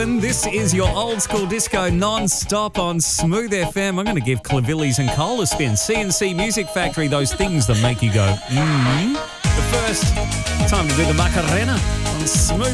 This is your old school disco non-stop on Smooth FM. I'm going to give Clavillies and Cole a spin. CNC Music Factory, those things that make you go, But first, time to do the Macarena on Smooth